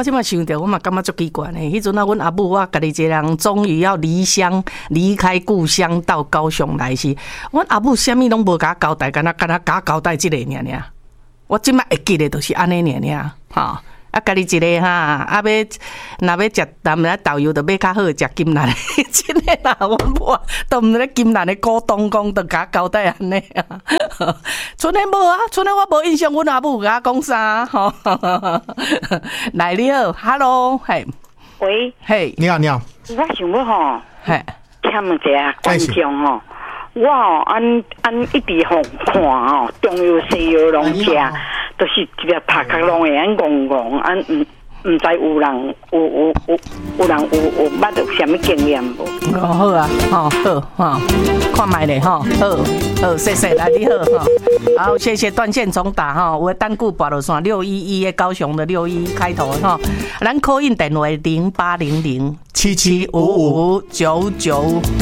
即摆想着，我嘛感觉足奇怪呢。迄阵啊，阮阿母我家己一个人，终于要离开故乡到高雄来时，阮阿母啥物拢无甲我交代，敢若甲我交代即个尔。我即摆会记得，就是安尼尔，吼。啊，家己一个哈，若要食咱们导游，就买较好食金兰的，真诶啦，我都毋知金兰的股东讲，都甲我交代安尼啊。剩诶无啊，剩诶我无印象，阮阿母甲我讲啥吼。来你好 ，Hello， 嘿， 喂， 嘿， 你好， 我想要吼， 嘿， 请问一下观众吼，我吼一直吼看吼，中药西药拢食。都是一个头壳拢会安戆戆，唔知有人有捌到什么经验无？ 哦好啊，好，看卖咧好，谢谢来你好好，谢谢断线重打哈，我单顾拔落线611的高雄的61开头哈，咱call in电话0800775599。